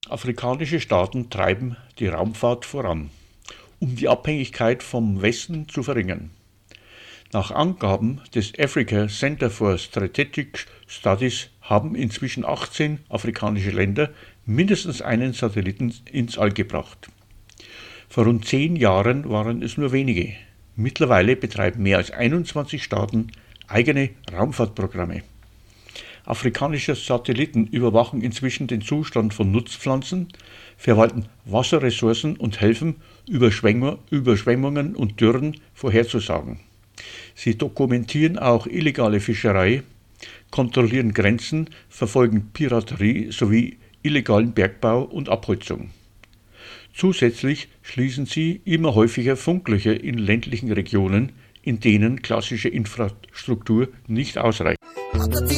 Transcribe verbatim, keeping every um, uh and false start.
Afrikanische Staaten treiben die Raumfahrt voran, um die Abhängigkeit vom Westen zu verringern. Nach Angaben des Africa Center for Strategic Studies haben inzwischen achtzehn afrikanische Länder mindestens einen Satelliten ins All gebracht. Vor rund zehn Jahren waren es nur wenige. Mittlerweile betreiben mehr als einundzwanzig Staaten eigene Raumfahrtprogramme. Afrikanische Satelliten überwachen inzwischen den Zustand von Nutzpflanzen, verwalten Wasserressourcen und helfen, Überschwemmungen und Dürren vorherzusagen. Sie dokumentieren auch illegale Fischerei, kontrollieren Grenzen, verfolgen Piraterie sowie illegalen Bergbau und Abholzung. Zusätzlich schließen sie immer häufiger Funklöcher in ländlichen Regionen, in denen klassische Infrastruktur nicht ausreicht.